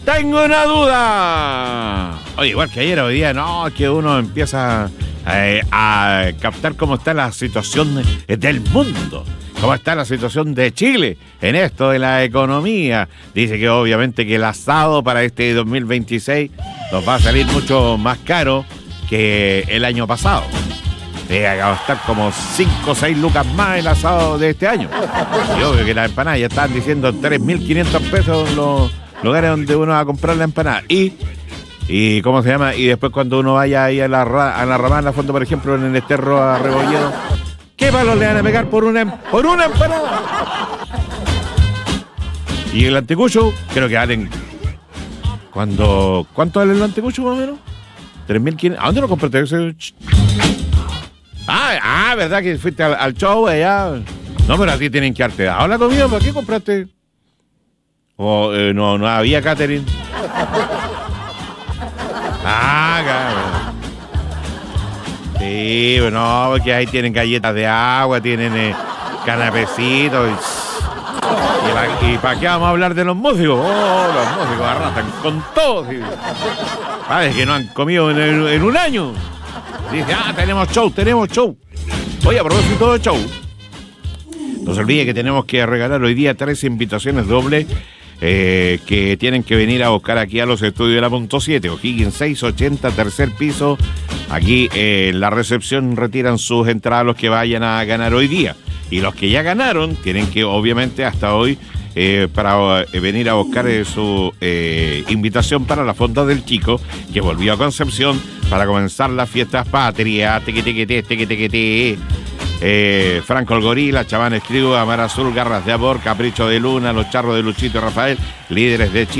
tengo una duda. Oye, igual que ayer, hoy día, no, que uno empieza a captar cómo está la situación del mundo. ¿Cómo está la situación de Chile en esto de la economía? Dice que obviamente que el asado para este 2026 nos va a salir mucho más caro que el año pasado. Va a gastar como 5 o 6 lucas más el asado de este año. Y obvio que las empanadas ya están diciendo 3.500 pesos en los lugares donde uno va a comprar la empanada. Y ¿cómo se llama? Y después cuando uno vaya ahí a la Ramada, en la fondo, por ejemplo, en el Esterro a Rebolledo, ¿qué palos le van a pegar por una empanada? Y el anticucho, creo que valen... ¿Cuánto vale el anticucho más o menos? 3.500. ¿A dónde lo compraste ese? ¿Verdad que fuiste al show allá? No, pero a ti tienen que darte dado la comida. ¿Para qué compraste? O no había catering. Cabrón. Sí, bueno, porque ahí tienen galletas de agua, tienen canapecitos. ¿Y para qué vamos a hablar de los músicos? Los músicos arrastran con todo. ¿Sí? Es que no han comido en un año. Dice, tenemos show. Oye, a propósito de show, no se olvide que tenemos que regalar hoy día 3 invitaciones dobles que tienen que venir a buscar aquí a los estudios de la Punto 7, O'Higgins 680, tercer piso. Aquí en la recepción retiran sus entradas los que vayan a ganar hoy día. Y los que ya ganaron tienen que, obviamente, hasta hoy, para venir a buscar su invitación para la Fonda del Chico, que volvió a Concepción para comenzar las fiestas patrias. Franco el Gorila, Chaván Escribo, Amar Azul, Garras de Amor, Capricho de Luna, Los Charros de Luchito y Rafael, líderes de Chile.